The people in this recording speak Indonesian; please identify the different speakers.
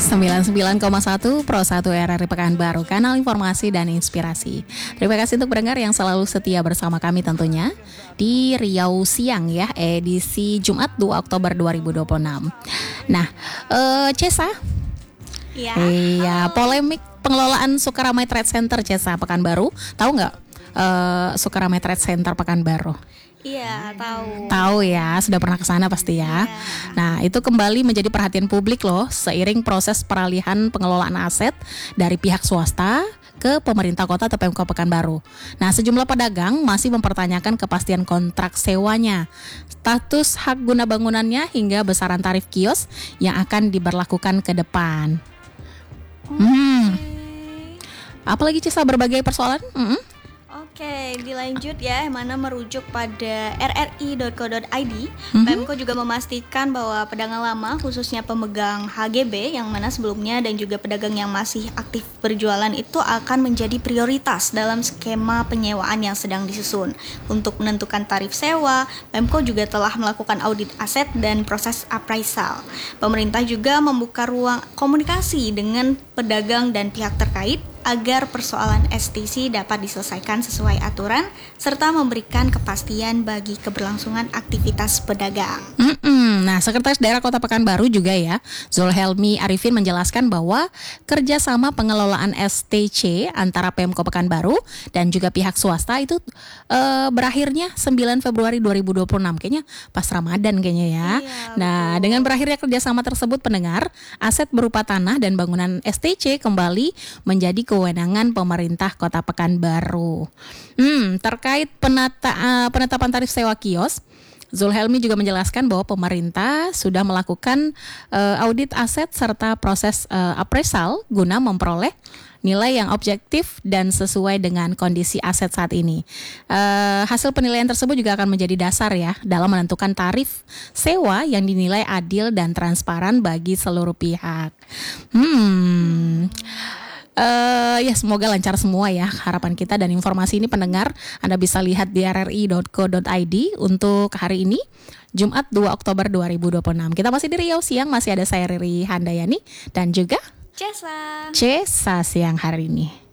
Speaker 1: 99,1 Pro 1 RRI Pekanbaru, kanal informasi dan inspirasi. Terima kasih untuk pendengar yang selalu setia bersama kami tentunya di Riau Siang ya, edisi Jumat 2 Oktober 2026. Nah, Cesa. Iya, polemik pengelolaan Sukaramai Trade Center Cesa Pekanbaru. Tahu nggak Sukaramai Trade Center Pekanbaru?
Speaker 2: Iya, tahu.
Speaker 1: Tahu ya, sudah pernah ke sana pasti ya. Nah, itu kembali menjadi perhatian publik loh seiring proses peralihan pengelolaan aset dari pihak swasta ke pemerintah kota atau Pemkot Pekanbaru. Nah, sejumlah pedagang masih mempertanyakan kepastian kontrak sewanya, status hak guna bangunannya hingga besaran tarif kios yang akan diberlakukan ke depan. Apalagi Cisa berbagai persoalan?
Speaker 2: Oke, dilanjut ya, yang mana merujuk pada rri.co.id. Pemko juga memastikan bahwa pedagang lama, khususnya pemegang HGB yang mana sebelumnya dan juga pedagang yang masih aktif berjualan itu akan menjadi prioritas dalam skema penyewaan yang sedang disusun. Untuk menentukan tarif sewa, Pemko juga telah melakukan audit aset dan proses appraisal. Pemerintah juga membuka ruang komunikasi dengan pedagang dan pihak terkait agar persoalan STC dapat diselesaikan sesuai aturan serta memberikan kepastian bagi keberlangsungan aktivitas pedagang.
Speaker 1: Nah, Sekretaris Daerah Kota Pekanbaru juga ya, Zulhelmi Arifin menjelaskan bahwa kerjasama pengelolaan STC antara Pemko Pekanbaru dan juga pihak swasta itu berakhirnya 9 Februari 2026, kayaknya pas Ramadan kayaknya ya. Nah, dengan berakhirnya kerjasama tersebut pendengar, aset berupa tanah dan bangunan STC kembali menjadi kewenangan pemerintah Kota Pekanbaru. Terkait penetapan tarif sewa kios, Zulhelmi juga menjelaskan bahwa pemerintah sudah melakukan audit aset serta proses appraisal guna memperoleh nilai yang objektif dan sesuai dengan kondisi aset saat ini. Hasil penilaian tersebut juga akan menjadi dasar ya dalam menentukan tarif sewa yang dinilai adil dan transparan bagi seluruh pihak. Ya semoga lancar semua ya harapan kita, dan informasi ini pendengar Anda bisa lihat di rri.co.id untuk hari ini Jumat 2 Oktober 2026. Kita masih di Riau Siang, masih ada saya Riri Handayani dan juga
Speaker 2: Cesa
Speaker 1: siang hari ini.